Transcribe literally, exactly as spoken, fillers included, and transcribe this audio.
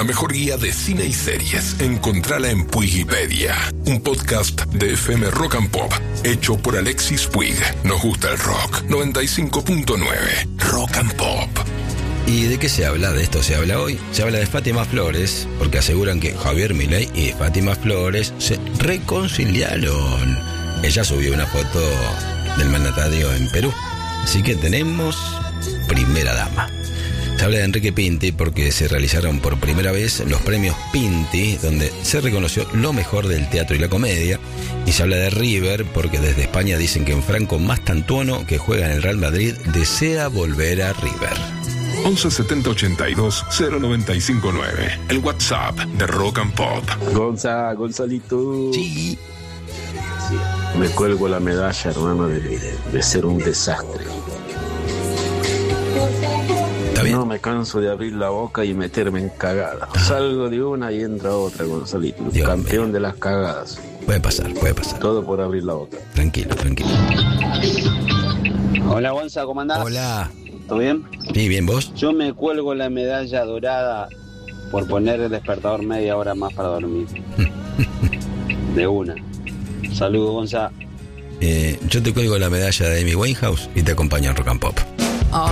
La mejor guía de cine y series. Encontrala en Puigipedia, un podcast de F M Rock and Pop, hecho por Alexis Puig. Nos gusta el rock. noventa y cinco punto nueve Rock and Pop. ¿Y de qué se habla? De esto se habla hoy. Se habla de Fátima Flores, porque aseguran que Javier Milei y Fátima Flores se reconciliaron. Ella subió una foto del mandatario en Perú. Así que tenemos primera dama. Se habla de Enrique Pinti porque se realizaron por primera vez los premios Pinti, donde se reconoció lo mejor del teatro y la comedia. Y se habla de River porque desde España dicen que en Franco Mastantuono, que juega en el Real Madrid, desea volver a River. once setenta ochenta y dos cero noventa y cinco nueve, el WhatsApp de Rock and Pop. Gonza, Gonzalito. Sí. Sí, me cuelgo la medalla, hermano, de, de, de ser un desastre. ¿Está bien? No me canso de abrir la boca y meterme en cagadas. Ah. Salgo de una y entra otra, Gonzalito. Dios campeón mío. de las cagadas. Puede pasar, puede pasar. Todo por abrir la boca. Tranquilo, tranquilo. Hola, Gonza, ¿cómo andás? Hola. ¿Todo bien? Sí, bien, ¿vos? Yo me cuelgo la medalla dorada por poner el despertador media hora más para dormir. De una. Saludos, Gonza. Eh, yo te cuelgo la medalla de Amy Winehouse y te acompaño en Rock and Pop.